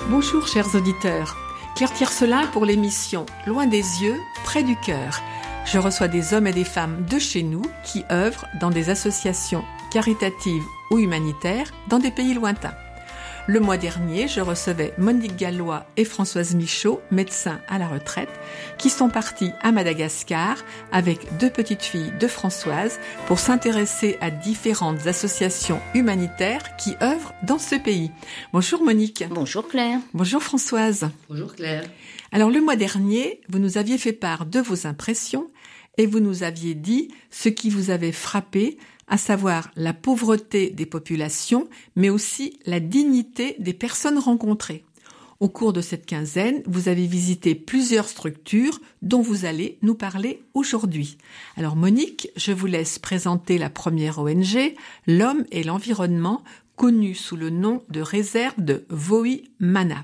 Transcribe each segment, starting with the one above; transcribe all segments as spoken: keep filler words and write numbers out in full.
Bonjour chers auditeurs, Claire Tiercelin pour l'émission Loin des yeux, près du cœur. Je reçois des hommes et des femmes de chez nous qui œuvrent dans des associations caritatives ou humanitaires dans des pays lointains. Le mois dernier, je recevais Monique Gallois et Françoise Michaud, médecins à la retraite, qui sont partis à Madagascar avec deux petites filles de Françoise pour s'intéresser à différentes associations humanitaires qui œuvrent dans ce pays. Bonjour Monique. Bonjour Claire. Bonjour Françoise. Bonjour Claire. Alors le mois dernier, vous nous aviez fait part de vos impressions et vous nous aviez dit ce qui vous avait frappé, à savoir la pauvreté des populations, mais aussi la dignité des personnes rencontrées. Au cours de cette quinzaine, vous avez visité plusieurs structures dont vous allez nous parler aujourd'hui. Alors Monique, je vous laisse présenter la première O N G, L'Homme et l'Environnement, connue sous le nom de réserve de Voi-Mana.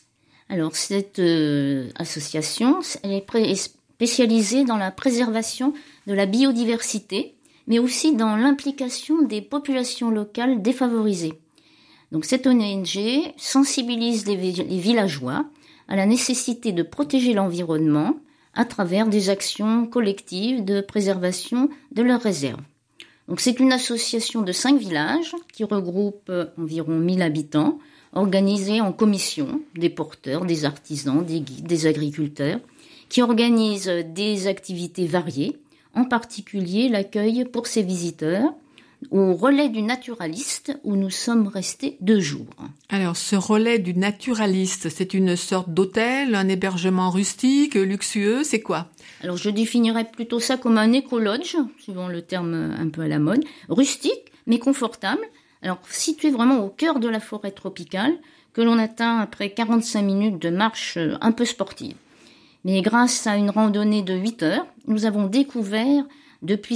Alors cette euh, association, elle est, pré- est spécialisée dans la préservation de la biodiversité, mais aussi dans l'implication des populations locales défavorisées. Donc cette O N G sensibilise les, vi- les villageois à la nécessité de protéger l'environnement à travers des actions collectives de préservation de leurs réserves. Donc c'est une association de cinq villages qui regroupe environ mille habitants, organisés en commissions, des porteurs, des artisans, des guides, des agriculteurs, qui organisent des activités variées, en particulier l'accueil pour ses visiteurs au relais du naturaliste où nous sommes restés deux jours. Alors, ce relais du naturaliste, c'est une sorte d'hôtel, un hébergement rustique, luxueux, c'est quoi? Alors, je définirais plutôt ça comme un éco-lodge, suivant le terme un peu à la mode, rustique mais confortable. Alors, situé vraiment au cœur de la forêt tropicale, que l'on atteint après quarante-cinq minutes de marche un peu sportive. Mais grâce à une randonnée de huit heures, nous avons découvert, depuis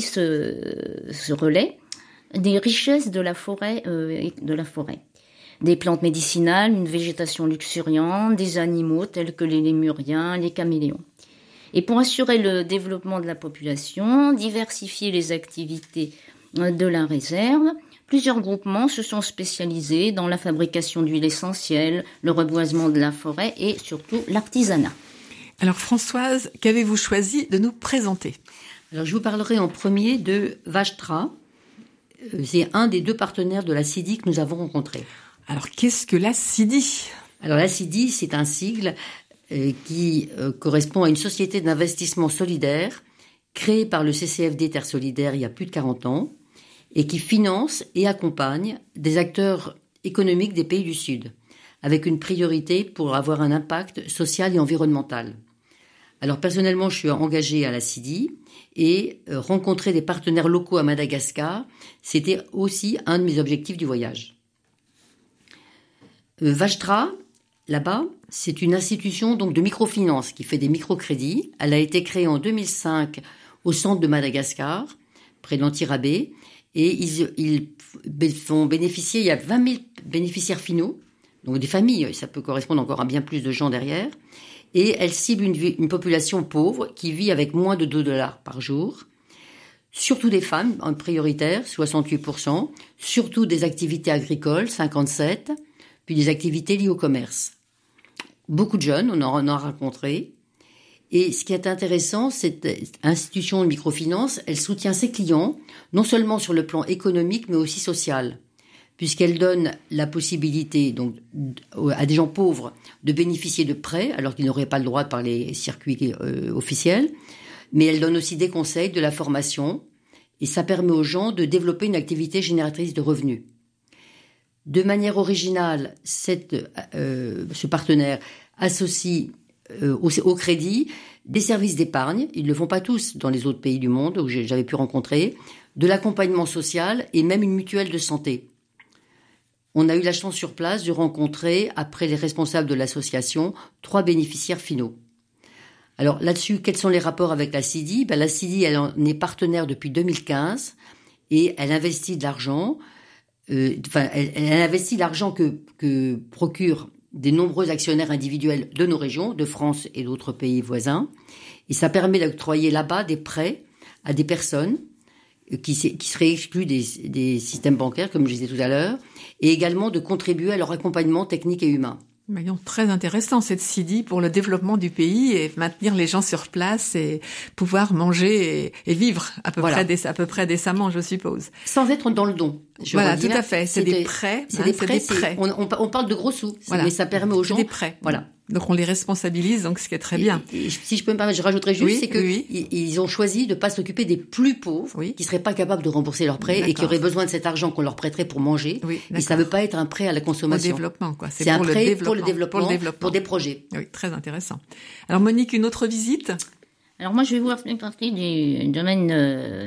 ce, ce relais, des richesses de la forêt, euh, de la forêt. Des plantes médicinales, une végétation luxuriante, des animaux tels que les lémuriens, les caméléons. Et pour assurer le développement de la population, diversifier les activités de la réserve, plusieurs groupements se sont spécialisés dans la fabrication d'huiles essentielles, le reboisement de la forêt et surtout l'artisanat. Alors Françoise, qu'avez-vous choisi de nous présenter? Alors je vous parlerai en premier de Vajtra. C'est un des deux partenaires de la C I D I que nous avons rencontré. Alors qu'est-ce que la C I D I? Alors la C I D I, c'est un sigle euh, qui euh, correspond à une société d'investissement solidaire créée par le C C F D Terre Solidaire il y a plus de quarante ans et qui finance et accompagne des acteurs économiques des pays du Sud, avec une priorité pour avoir un impact social et environnemental. Alors personnellement, je suis engagée à la C I D I et euh, rencontrer des partenaires locaux à Madagascar, c'était aussi un de mes objectifs du voyage. Euh, Vajtra, là-bas, c'est une institution donc de microfinance qui fait des microcrédits. Elle a été créée en deux mille cinq au centre de Madagascar, près d'Antirabé, et ils, ils font bénéficier, il y a vingt mille bénéficiaires finaux, donc des familles, ça peut correspondre encore à bien plus de gens derrière. Et elle cible une, une population pauvre qui vit avec moins de deux dollars par jour. Surtout des femmes, en prioritaire, soixante-huit pour cent. Surtout des activités agricoles, cinquante-sept pour cent. Puis des activités liées au commerce. Beaucoup de jeunes, on en a rencontré. Et ce qui est intéressant, cette institution de microfinance, elle soutient ses clients, non seulement sur le plan économique, mais aussi social, puisqu'elle donne la possibilité donc à des gens pauvres de bénéficier de prêts, alors qu'ils n'auraient pas le droit par les circuits euh, officiels, mais elle donne aussi des conseils, de la formation, et ça permet aux gens de développer une activité génératrice de revenus. De manière originale, cette, euh, ce partenaire associe euh, au, au crédit des services d'épargne, ils ne le font pas tous dans les autres pays du monde où j'avais pu rencontrer, de l'accompagnement social et même une mutuelle de santé. On a eu la chance sur place de rencontrer, après les responsables de l'association, trois bénéficiaires finaux. Alors là-dessus, quels sont les rapports avec la C I D I? Ben, la C I D I, elle en est partenaire depuis deux mille quinze et elle investit de l'argent. Euh, enfin, elle, elle investit l'argent que, que procurent des nombreux actionnaires individuels de nos régions, de France et d'autres pays voisins. Et ça permet d'octroyer là-bas des prêts à des personnes qui, qui seraient exclues des, des systèmes bancaires, comme je disais tout à l'heure, et également de contribuer à leur accompagnement technique et humain. Voyons, très intéressant cette C I D I pour le développement du pays et maintenir les gens sur place et pouvoir manger et, et vivre à peu, voilà. près dé, à peu près décemment, je suppose. Sans être dans le don. Je voilà, redire, tout à fait. C'est, c'est des prêts. C'est hein, des prêts. C'est des prêts. On, on, on parle de gros sous, voilà. mais ça permet aux gens. C'est des prêts. Voilà. Donc on les responsabilise, donc ce qui est très et, bien. Et, et, si je peux me permettre, je rajouterais juste, oui, c'est que oui. ils, ils ont choisi de pas s'occuper des plus pauvres, oui. qui seraient pas capables de rembourser leurs prêts D'accord. et qui auraient besoin de cet argent qu'on leur prêterait pour manger. Oui, et ça veut pas être un prêt à la consommation. Au développement, quoi. C'est, c'est pour un prêt le pour le développement, pour le développement, pour des projets. Oui, très intéressant. Alors Monique, une autre visite? Alors moi, je vais vous faire partie du domaine euh,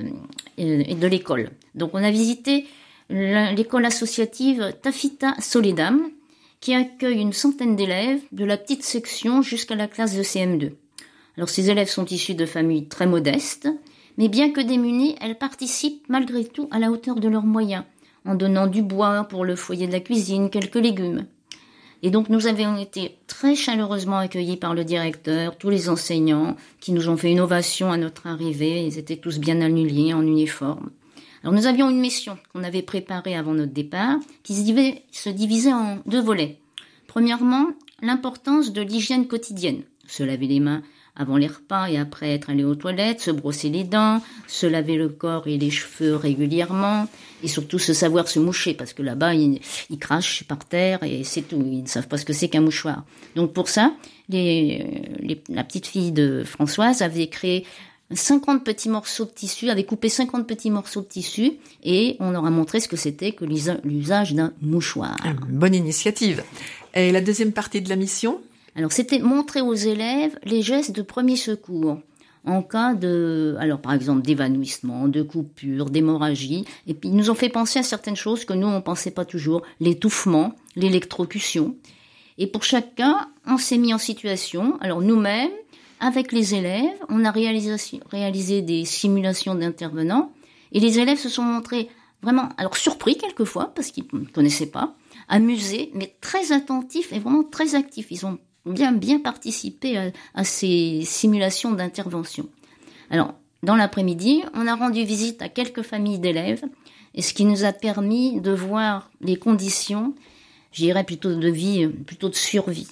de l'école. Donc on a visité l'école associative Tafita Soledam, qui accueille une centaine d'élèves de la petite section jusqu'à la classe de C M deux. Alors ces élèves sont issus de familles très modestes, mais bien que démunies, elles participent malgré tout à la hauteur de leurs moyens, en donnant du bois pour le foyer de la cuisine, quelques légumes. Et donc nous avons été très chaleureusement accueillis par le directeur, tous les enseignants qui nous ont fait une ovation à notre arrivée, ils étaient tous bien alignés en uniforme. Alors nous avions une mission qu'on avait préparée avant notre départ, qui se divisait en deux volets. Premièrement, l'importance de l'hygiène quotidienne. Se laver les mains avant les repas et après être allé aux toilettes, se brosser les dents, se laver le corps et les cheveux régulièrement, et surtout se savoir se moucher, parce que là-bas, ils, ils crachent par terre et c'est tout. Ils ne savent pas ce que c'est qu'un mouchoir. Donc pour ça, les, les, la petite fille de Françoise avait créé cinquante petits morceaux de tissu, avait coupé cinquante petits morceaux de tissu et on leur a montré ce que c'était que l'usage d'un mouchoir. Une bonne initiative. Et la deuxième partie de la mission ? Alors c'était montrer aux élèves les gestes de premier secours en cas de, alors par exemple d'évanouissement, de coupure, d'hémorragie. Et puis ils nous ont fait penser à certaines choses que nous on pensait pas toujours, l'étouffement, l'électrocution. Et pour chacun, on s'est mis en situation. Alors nous-mêmes, avec les élèves, on a réalisé, réalisé des simulations d'intervenants et les élèves se sont montrés vraiment, alors surpris quelquefois parce qu'ils ne connaissaient pas, amusés, mais très attentifs et vraiment très actifs. Ils ont bien bien participé à, à ces simulations d'intervention. Alors, dans l'après-midi, on a rendu visite à quelques familles d'élèves et ce qui nous a permis de voir les conditions, je dirais plutôt de vie, plutôt de survie.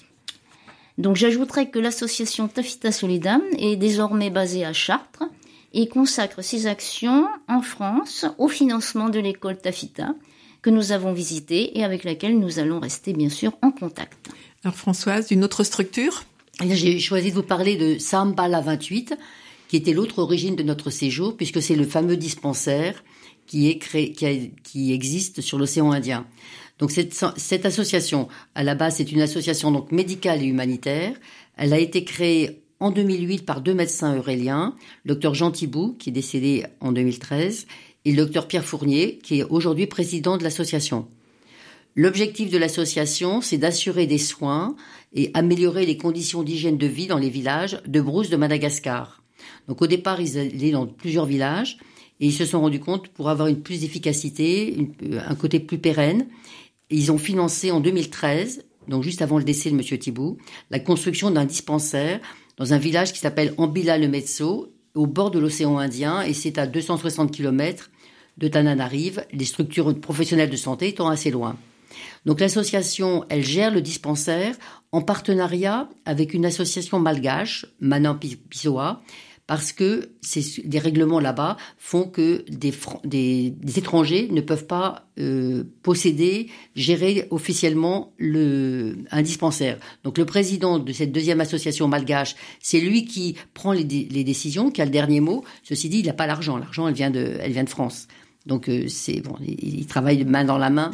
Donc j'ajouterais que l'association Tafita Soledam est désormais basée à Chartres et consacre ses actions en France au financement de l'école Tafita que nous avons visitée et avec laquelle nous allons rester bien sûr en contact. Alors Françoise, une autre structure ? J'ai choisi de vous parler de Sambala vingt-huit, qui était l'autre origine de notre séjour, puisque c'est le fameux dispensaire qui, est créé, qui, a, qui existe sur l'océan Indien. Donc cette, cette association, à la base, c'est une association donc médicale et humanitaire. Elle a été créée en deux mille huit par deux médecins euréliens, le docteur Jean Thibault, qui est décédé en deux mille treize, et le docteur Pierre Fournier, qui est aujourd'hui président de l'association. L'objectif de l'association, c'est d'assurer des soins et améliorer les conditions d'hygiène de vie dans les villages de brousse de Madagascar. Donc au départ, ils allaient dans plusieurs villages et ils se sont rendus compte, pour avoir une plus d'efficacité, une, un côté plus pérenne, ils ont financé en deux mille treize, donc juste avant le décès de M. Thibault, la construction d'un dispensaire dans un village qui s'appelle Ambila-le-Mezzo, au bord de l'océan Indien, et c'est à deux cent soixante kilomètres de Tananarive, les structures professionnelles de santé étant assez loin. Donc l'association, elle gère le dispensaire en partenariat avec une association malgache, Manan Pisoa, parce que c'est, des règlements là-bas font que des, des, des étrangers ne peuvent pas euh, posséder, gérer officiellement le, un dispensaire. Donc le président de cette deuxième association malgache, c'est lui qui prend les, les décisions, qui a le dernier mot. Ceci dit, il n'a pas l'argent. L'argent, elle vient de, elle vient de France. Donc euh, c'est bon, il, il travaille main dans la main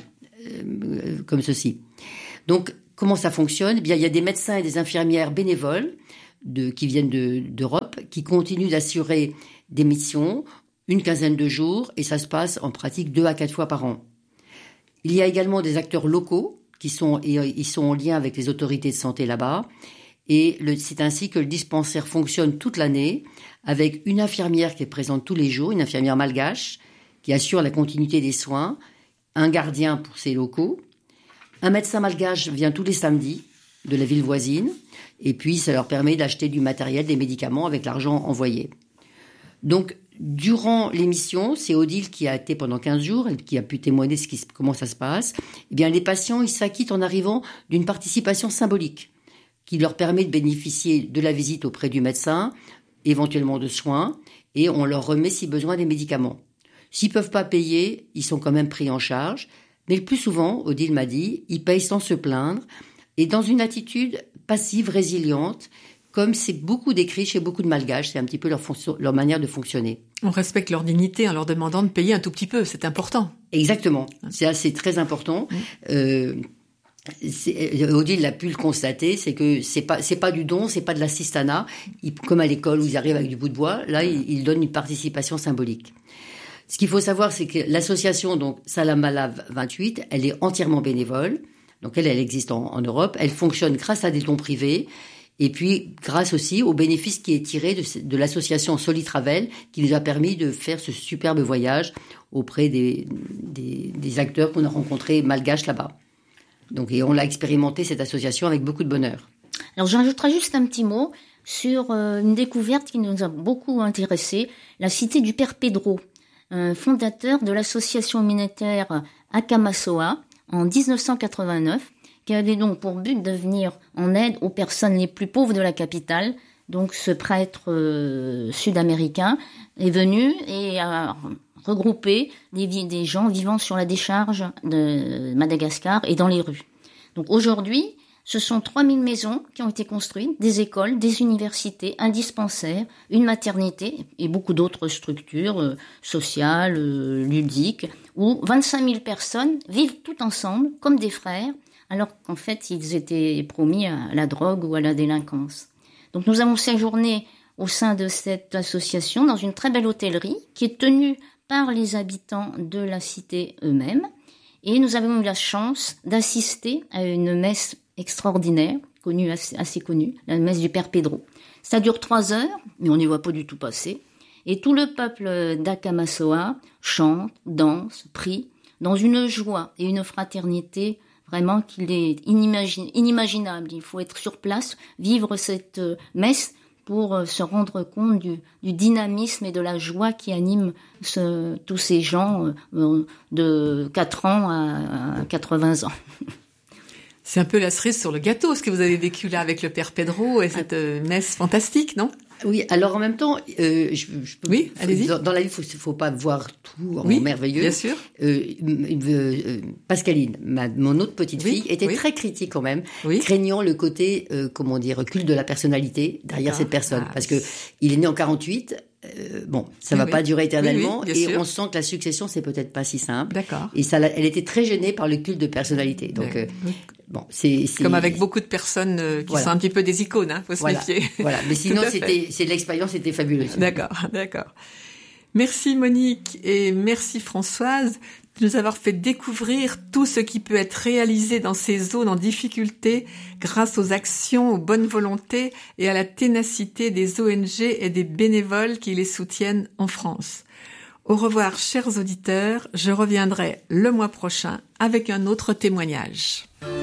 euh, comme ceci. Donc comment ça fonctionne ? Eh bien, il y a des médecins et des infirmières bénévoles De, qui viennent de, d'Europe, qui continuent d'assurer des missions, une quinzaine de jours, et ça se passe en pratique deux à quatre fois par an. Il y a également des acteurs locaux qui sont, et, ils sont en lien avec les autorités de santé là-bas, et le, c'est ainsi que le dispensaire fonctionne toute l'année, avec une infirmière qui est présente tous les jours, une infirmière malgache, qui assure la continuité des soins, un gardien pour ces locaux, un médecin malgache vient tous les samedis de la ville voisine, et puis ça leur permet d'acheter du matériel, des médicaments avec l'argent envoyé. Donc, durant l'émission, c'est Odile qui a été pendant quinze jours, elle, qui a pu témoigner ce qui, comment ça se passe. Eh bien, les patients, ils s'acquittent en arrivant d'une participation symbolique qui leur permet de bénéficier de la visite auprès du médecin, éventuellement de soins, et on leur remet si besoin des médicaments. S'ils peuvent pas payer, ils sont quand même pris en charge. Mais le plus souvent, Odile m'a dit, ils payent sans se plaindre et dans une attitude passive, résiliente, comme c'est beaucoup décrit chez beaucoup de Malgaches. C'est un petit peu leur, fonction, leur manière de fonctionner. On respecte leur dignité en leur demandant de payer un tout petit peu, c'est important. Exactement, c'est, c'est très important. Mmh. Euh, c'est, Odile l'a pu le constater, c'est que c'est pas c'est pas du don, c'est pas de l'assistanat. Il, comme à l'école où ils arrivent avec du bout de bois, là ils, ils donnent une participation symbolique. Ce qu'il faut savoir, c'est que l'association donc Salamala vingt-huit, elle est entièrement bénévole. Donc elle, elle existe en, en Europe. Elle fonctionne grâce à des dons privés et puis grâce aussi au bénéfice qui est tiré de, de l'association Solitravel, qui nous a permis de faire ce superbe voyage auprès des, des, des acteurs qu'on a rencontrés malgaches là-bas. Donc, et on l'a expérimenté, cette association, avec beaucoup de bonheur. Alors, j'ajouterai juste un petit mot sur euh, une découverte qui nous a beaucoup intéressés, la cité du Père Pedro, un fondateur de l'association humanitaire Akamasoa en dix-neuf cent quatre-vingt-neuf, qui avait donc pour but de venir en aide aux personnes les plus pauvres de la capitale. Donc, ce prêtre euh, sud-américain est venu et a regrouper des, des gens vivant sur la décharge de Madagascar et dans les rues. Donc aujourd'hui, ce sont trois mille maisons qui ont été construites, des écoles, des universités, un dispensaire, une maternité et beaucoup d'autres structures euh, sociales, euh, ludiques, où vingt-cinq mille personnes vivent tout ensemble comme des frères, alors qu'en fait ils étaient promis à la drogue ou à la délinquance. Donc nous avons séjourné au sein de cette association dans une très belle hôtellerie qui est tenue par les habitants de la cité eux-mêmes. Et nous avons eu la chance d'assister à une messe extraordinaire, connue, assez, assez connue, la messe du Père Pedro. Ça dure trois heures, mais on n'y voit pas du tout passer. Et tout le peuple d'Akamasoa chante, danse, prie, dans une joie et une fraternité vraiment qu'il est inimagin- inimaginable. Il faut être sur place, vivre cette messe pour se rendre compte du, du dynamisme et de la joie qui anime ce, tous ces gens euh, de quatre ans à, à quatre-vingts ans. C'est un peu la cerise sur le gâteau, ce que vous avez vécu là avec le Père Pedro et cette euh, messe fantastique, non ? Oui, alors en même temps, euh, je, je peux, oui, allez-y. Dans, dans la vie, il faut, faut pas voir tout en oui, merveilleux. Bien sûr. Euh, euh, Pascaline, ma, mon autre petite oui, fille, était oui. très critique quand même, oui. craignant le côté, euh, comment dire, culte de la personnalité derrière ah, cette personne, ah, parce que il est né en quarante-huit. Euh, bon, ça oui, va oui. pas durer éternellement, oui, oui, et sûr. on sent que la succession c'est peut-être pas si simple. D'accord. Et ça, elle était très gênée par le culte de personnalité. Donc, euh, bon, c'est, c'est comme avec beaucoup de personnes euh, qui voilà. sont un petit peu des icônes, hein, faut se voilà. méfier. Voilà, mais sinon c'était, c'est l'expérience était fabuleuse. D'accord, d'accord. Merci Monique et merci Françoise de nous avoir fait découvrir tout ce qui peut être réalisé dans ces zones en difficulté grâce aux actions, aux bonnes volontés et à la ténacité des O N G et des bénévoles qui les soutiennent en France. Au revoir chers auditeurs, je reviendrai le mois prochain avec un autre témoignage.